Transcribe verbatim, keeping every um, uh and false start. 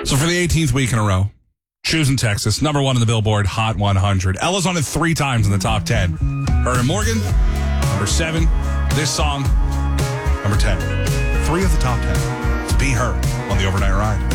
So for the eighteenth week in a row, Choosing Texas, number one in the Billboard Hot one hundred. Ella's on it three times in the top ten. Her and Morgan, number seven. This song, number ten. Three of the top ten. Be Her on the Overnight Ride.